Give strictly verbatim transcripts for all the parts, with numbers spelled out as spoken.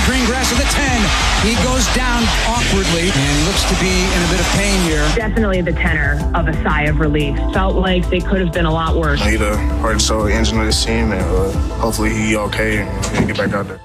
green grass of the ten. He goes down awkwardly and looks to be in a bit of pain here. Definitely the tenor of a sigh of relief. Felt like they could have been a lot worse. He's the heart and soul engine of this team, and uh, hopefully he okay and he can get back out there.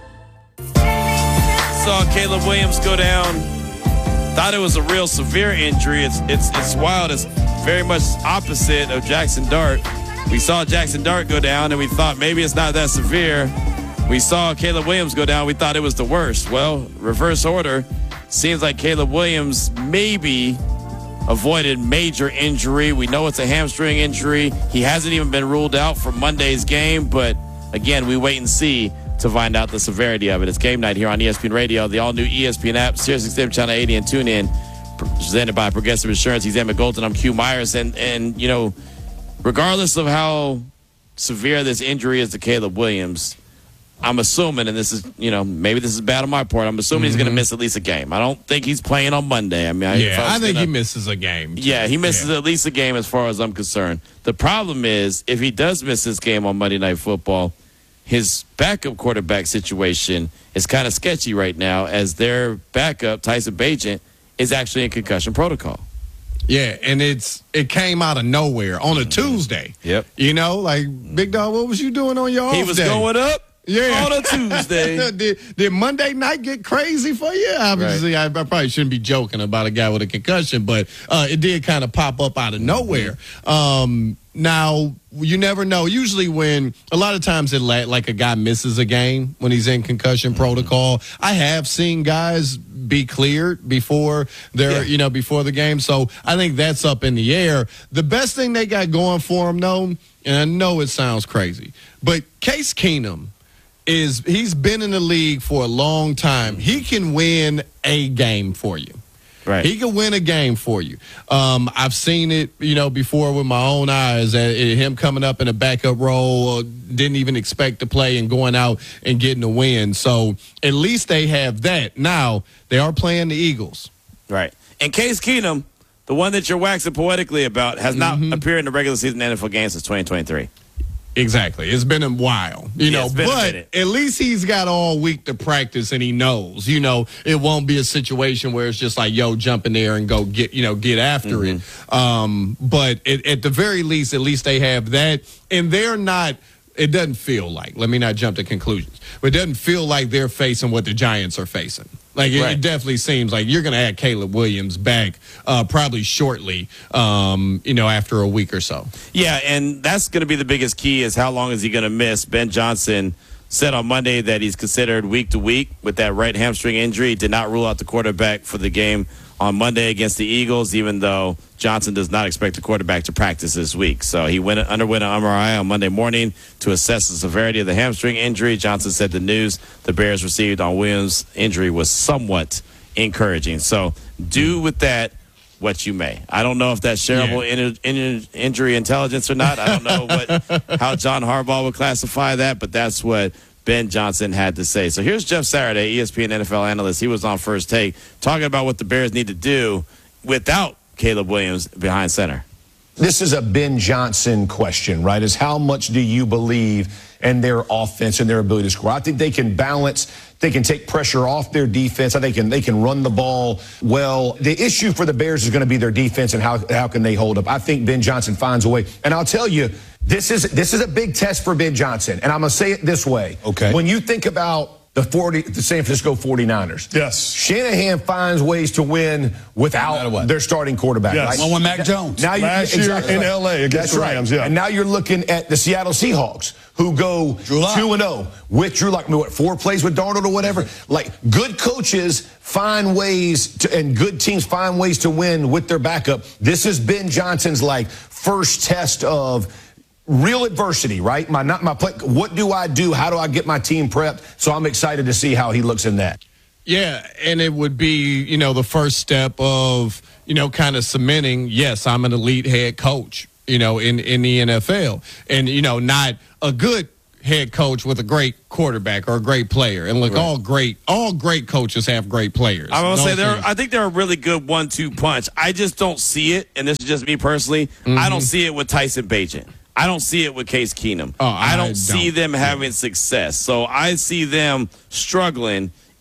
Saw Caleb Williams go down. Thought it was a real severe injury. It's it's it's wild. It's very much opposite of Jackson Dart. We saw Jackson Dart go down, and we thought maybe it's not that severe. We saw Caleb Williams go down. We thought it was the worst. Well, reverse order. Seems like Caleb Williams maybe avoided major injury. We know it's a hamstring injury. He hasn't even been ruled out for Monday's game, but again, we wait and see to find out the severity of it. It's game night here on E S P N Radio, the all-new E S P N app, Sirius X M Channel eighty, and tune in. Presented by Progressive Insurance. He's Emmett Golden. I'm Q Myers. And, and, you know, regardless of how severe this injury is to Caleb Williams, I'm assuming, and this is, you know, maybe this is bad on my part, I'm assuming mm-hmm. he's going to miss at least a game. I don't think he's playing on Monday. I mean, I, yeah, I, I think gonna, he misses a game. Too. Yeah, he misses yeah. at least a game as far as I'm concerned. The problem is, if he does miss this game on Monday Night Football, his backup quarterback situation is kind of sketchy right now, as their backup, Tyson Bagent, is actually in concussion protocol. Yeah, and it's it came out of nowhere on a Tuesday. Yep. You know, like, Big Dog, what was you doing on your off day? He was day? going up yeah. on a Tuesday. did, did Monday night get crazy for you? Obviously, right. I, I probably shouldn't be joking about a guy with a concussion, but uh, it did kind of pop up out of nowhere. Um, now, you never know. Usually when a lot of times it like a guy misses a game when he's in concussion mm-hmm. protocol. I have seen guys be cleared before they're, yeah. you know, before the game. So I think that's up in the air. The best thing they got going for him, though, and I know it sounds crazy, but Case Keenum is, he's been in the league for a long time. He can win a game for you. Right. He can win a game for you. Um, I've seen it, you know, before with my own eyes. Uh, him coming up in a backup role, uh, didn't even expect to play and going out and getting a win. So at least they have that. Now, they are playing the Eagles. Right. And Case Keenum, the one that you're waxing poetically about, has not mm-hmm. appeared in the regular season N F L game since twenty twenty-three. Exactly. It's been a while, you yeah, know, but at least he's got all week to practice and he knows, you know, it won't be a situation where it's just like, yo, jump in there and go get, you know, get after mm-hmm. it. Um, but it, at the very least, at least they have that, and they're not, it doesn't feel like, let me not jump to conclusions, but it doesn't feel like they're facing what the Giants are facing. Like, it, right. it definitely seems like you're going to add Caleb Williams back uh, probably shortly, um, you know, after a week or so. Yeah, and that's going to be the biggest key is how long is he going to miss. Ben Johnson said on Monday that he's considered week to week with that right hamstring injury. He did not rule out the quarterback for the game on Monday against the Eagles, even though Johnson does not expect the quarterback to practice this week. So he went underwent an M R I on Monday morning to assess the severity of the hamstring injury. Johnson said the news the Bears received on Williams' injury was somewhat encouraging. So do with that what you may. I don't know if that's shareable yeah. in, in, injury intelligence or not. I don't know what how John Harbaugh would classify that, but that's what Ben Johnson had to say. So here's Jeff Saturday, E S P N N F L analyst. He was on First Take talking about what the Bears need to do without Caleb Williams behind center. This is a Ben Johnson question, right? Is how much do you believe in their offense and their ability to score? I think they can balance, they can take pressure off their defense. I think they can, they can run the ball well. The issue for the Bears is going to be their defense and how, how can they hold up. I think Ben Johnson finds a way. And I'll tell you, this is this is a big test for Ben Johnson. And I'm going to say it this way. Okay. When you think about the forty, the San Francisco forty-niners. Yes. Shanahan finds ways to win without their starting quarterback. Yes. Right? Well, when Mac Jones. Now you, Last exactly year in right. L A against That's the right. Rams, yeah. And now you're looking at the Seattle Seahawks, who go two and oh with Drew Lock. I mean, what, four plays with Darnold or whatever? Like, good coaches find ways to, and good teams find ways to win with their backup. This is Ben Johnson's, like, first test of real adversity, right? My not my play. What do I do? How do I get my team prepped? So I'm excited to see how he looks in that. Yeah, and it would be, you know, the first step of, you know, kind of cementing, yes, I'm an elite head coach, you know, in, in the N F L. And, you know, not a good head coach with a great quarterback or a great player. And look, right. all great all great coaches have great players. I will say they're things. I think they're a really good one two punch. I just don't see it, and this is just me personally, mm-hmm. I don't see it with Tyson Bagent. I don't see it with Case Keenum. Oh, I, I don't, don't see them having success. So I see them struggling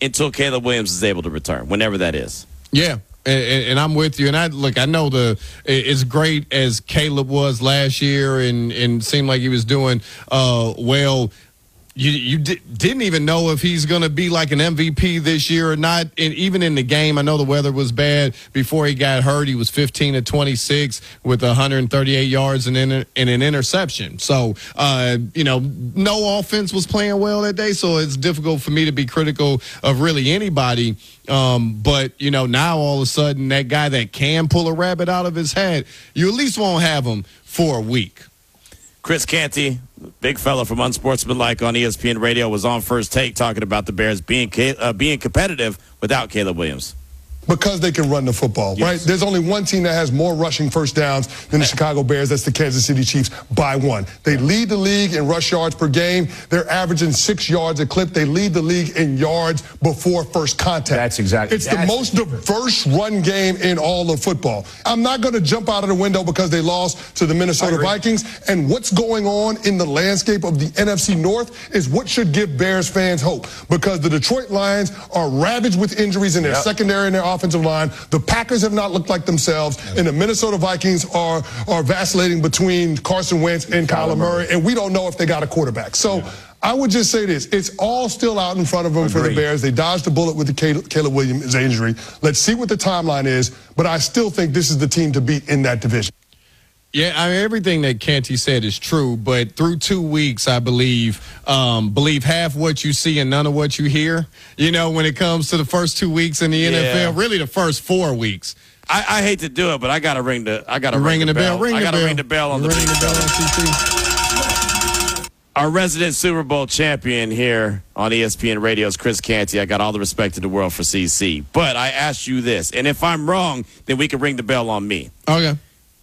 until Caleb Williams is able to return, whenever that is. Yeah. And, and I'm with you. And I look, I know the as great as Caleb was last year, and and seemed like he was doing uh, well. You you di- didn't even know if he's going to be like an M V P this year or not. And even in the game, I know the weather was bad before he got hurt. He was fifteen to twenty-six with one hundred thirty-eight yards and, in, and an interception. So, uh, you know, no offense was playing well that day. So it's difficult for me to be critical of really anybody. Um, but, you know, now all of a sudden that guy that can pull a rabbit out of his hat, you at least won't have him for a week. Chris Canty, big fella from Unsportsmanlike on E S P N Radio, was on First Take talking about the Bears being uh, being competitive without Caleb Williams. Because they can run the football, Yes. right? There's only one team that has more rushing first downs than the Chicago Bears. That's the Kansas City Chiefs by one. They lead the league in rush yards per game. They're averaging six yards a clip. They lead the league in yards before first contact. That's exactly- It's that's the most diverse run game in all of football. I'm not going to jump out of the window because they lost to the Minnesota Vikings. And what's going on in the landscape of the N F C North is what should give Bears fans hope, because the Detroit Lions are ravaged with injuries in their Yep. secondary and their offensive line. The Packers have not looked like themselves, and the Minnesota Vikings are are vacillating between Carson Wentz and Kyler Murray, and we don't know if they got a quarterback. So yeah. I would just say this. It's all still out in front of them Agreed. for the Bears. They dodged the bullet with the Caleb, Caleb Williams injury. Let's see what the timeline is, but I still think this is the team to beat in that division. Yeah, I mean, everything that Canty said is true, but through two weeks, I believe, um, believe half what you see and none of what you hear. You know, when it comes to the first two weeks in the N F L, Yeah. really the first four weeks. I, I hate to do it, but I got to ring the I got to You're ring ringing the the bell. bell. Ring I the got to bell. ring the bell on You're the ringing big the bell bell. on C T. Our resident Super Bowl champion here on E S P N Radio's Chris Canty. I got all the respect in the world for C C, but I asked you this, and if I'm wrong, then we can ring the bell on me. Okay.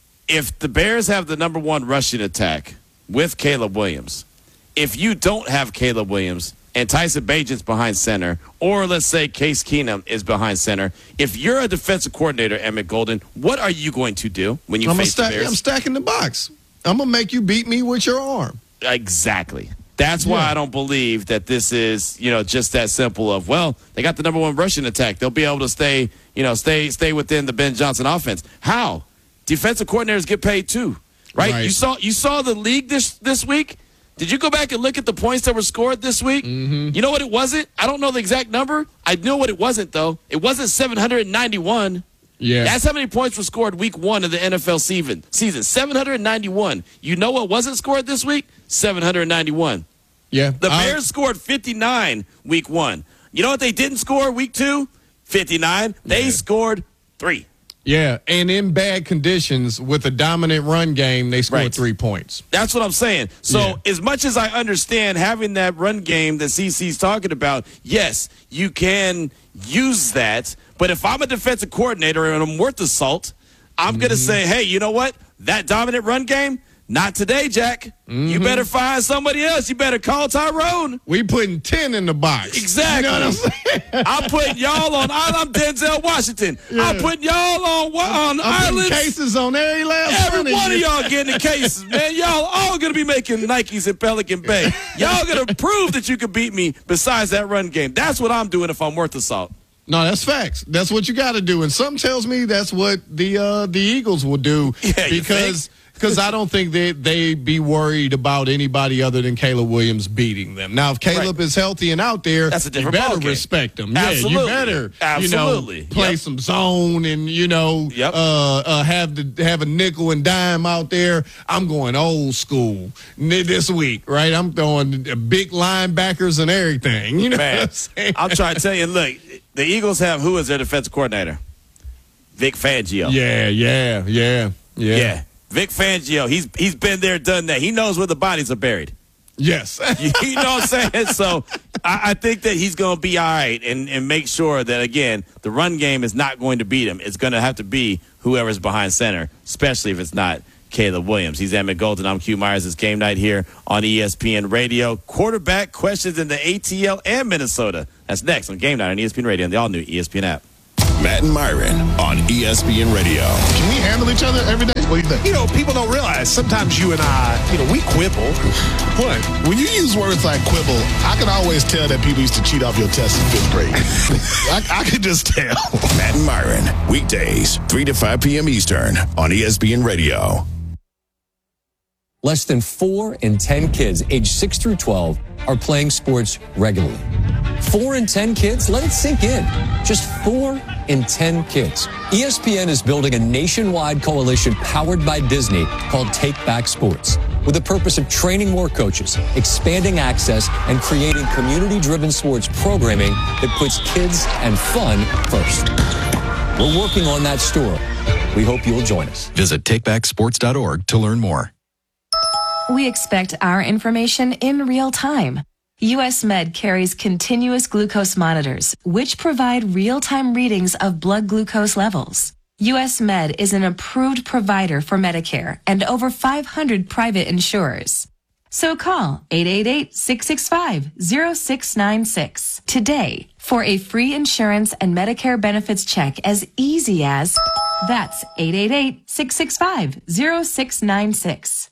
If the Bears have the number one rushing attack with Caleb Williams, if you don't have Caleb Williams and Tyson Bagent's behind center, or let's say Case Keenum is behind center, if you're a defensive coordinator, Emmett Golden, what are you going to do when you I'm face stack, the Bears? I'm stacking the box. I'm going to make you beat me with your arm. Exactly. That's why Yeah. I don't believe that this is, you know, just that simple of, well, they got the number one rushing attack. They'll be able to stay, you know, stay stay within the Ben Johnson offense. How? Defensive coordinators get paid too, right? Right. You saw you saw the league this this week. Did you go back and look at the points that were scored this week? Mm-hmm. You know what it wasn't? I don't know the exact number. I know what it wasn't, though. It wasn't seven hundred ninety-one. Yeah. That's how many points were scored week one of the N F L season. Season seven hundred ninety-one. You know what wasn't scored this week? seven hundred ninety-one. Yeah. The I- Bears scored fifty-nine week one. You know what they didn't score week two? fifty-nine. They Yeah. scored three. Yeah, and in bad conditions with a dominant run game, they scored Right. three points. That's what I'm saying. So Yeah. as much as I understand having that run game that C C's talking about, yes, you can use that. But if I'm a defensive coordinator and I'm worth the salt, I'm Mm-hmm. going to say, hey, you know what? That dominant run game, not today, Jack. Mm-hmm. You better find somebody else. You better call Tyrone. We putting ten in the box. Exactly. You know what I'm saying? I'm putting y'all on. I'm Denzel Washington. I'm Yeah. putting y'all on on I'm islands. putting cases on every last Every one of you. y'all getting the cases, man. Y'all all gonna be making Nikes in Pelican Bay. Y'all gonna prove that you can beat me. Besides that run game, that's what I'm doing if I'm worth the salt. No, that's facts. That's what you got to do. And something tells me that's what the uh, the Eagles will do Yeah, you because because I don't think they they be worried about anybody other than Caleb Williams beating them. Now, if Caleb Right. is healthy and out there, That's a different you better ballgame. respect him. Absolutely. Yeah, you better Absolutely. you know play Yep. some zone and you know Yep. uh, uh, have the have a nickel and dime out there. I'm going old school this week, right? I'm throwing big linebackers and everything. You know Man, what I'm saying? I'm trying to tell you. Look, the Eagles have who is their defensive coordinator? Vic Fangio. Yeah, yeah, yeah, yeah. Yeah. Vic Fangio. He's he's been there, done that. He knows where the bodies are buried. Yes. You know what I'm saying? So I, I think that he's going to be all right and, and make sure that, again, the run game is not going to beat him. It's going to have to be whoever's behind center, especially if it's not Caleb Williams. He's Emmett Golden. I'm Q Myers. It's game night here on E S P N Radio. Quarterback questions in the A T L and Minnesota. That's next on Game Night on E S P N Radio and the all-new E S P N app. Matt and Myron on E S P N Radio. Can we handle each other every day? What do you think? You know, people don't realize sometimes you and I, you know, we quibble. What? When you use words like quibble, I can always tell that people used to cheat off your test in fifth grade. I, I can just tell. Matt and Myron, weekdays, three to five p.m. Eastern on E S P N Radio. Less than four in ten kids aged six through twelve are playing sports regularly. Four in ten kids? Let it sink in. Just four in ten kids. E S P N is building a nationwide coalition powered by Disney called Take Back Sports, with the purpose of training more coaches, expanding access, and creating community-driven sports programming that puts kids and fun first. We're working on that story. We hope you'll join us. Visit take back sports dot org to learn more. We expect our information in real time. U S Med carries continuous glucose monitors, which provide real-time readings of blood glucose levels. U S Med is an approved provider for Medicare and over five hundred private insurers. So call eight eight eight, six six five, zero six nine six today for a free insurance and Medicare benefits check as easy as that's eight eight eight, six six five, zero six nine six.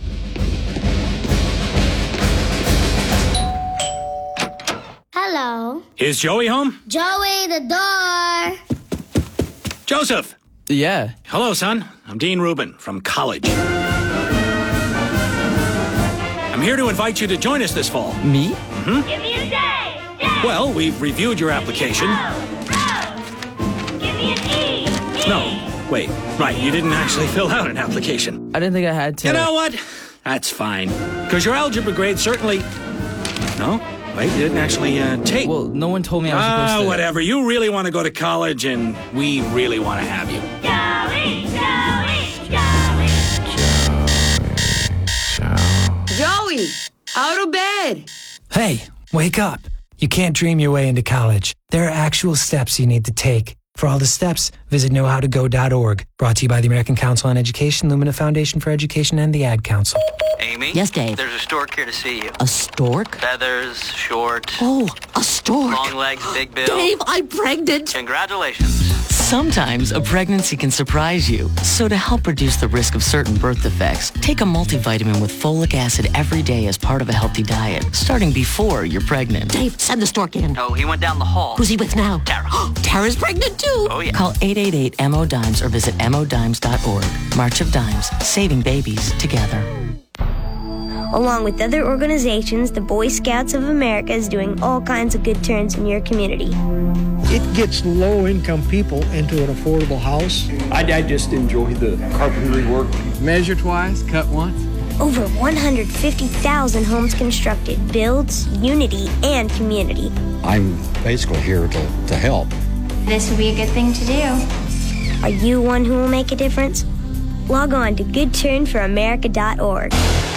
Hello. Is Joey home? Joey, the door. Joseph. Yeah. Hello, son. I'm Dean Rubin from college. I'm here to invite you to join us this fall. Me? Mm-hmm. Give me a day. Day. Well, we've reviewed your application. Oh, oh. Give me an E. E. No, wait. Right, you didn't actually fill out an application. I didn't think I had to. You know what? That's fine. Because your algebra grade certainly... No? Wait, you didn't actually uh, take... Well, no one told me I was Ah, supposed to... whatever. You really want to go to college, and we really want to have you. Joey, Joey, Joey. Joey, out of bed. Hey, wake up. You can't dream your way into college. There are actual steps you need to take. For all the steps, visit know how to go dot org. Brought to you by the American Council on Education, Lumina Foundation for Education, and the Ad Council. Amy? Yes, Dave? There's a stork here to see you. A stork? Feathers, short. Oh, a stork. Long legs, big bill. Dave, I'm pregnant. Congratulations. Sometimes a pregnancy can surprise you. So to help reduce the risk of certain birth defects, take a multivitamin with folic acid every day as part of a healthy diet, starting before you're pregnant. Dave, send the stork in. Oh, he went down the hall. Who's he with now? Tara. Tara's pregnant too. Oh, yeah. Call eight eight eight, M O, DIMES or visit M O dimes dot org. March of Dimes, saving babies together. Along with other organizations, the Boy Scouts of America is doing all kinds of good turns in your community. It gets low-income people into an affordable house. I, I just enjoy the carpentry work. Measure twice, cut once. Over one hundred fifty thousand homes constructed builds unity and community. I'm basically here to, to help. This would be a good thing to do. Are you one who will make a difference? Log on to good turn for america dot org.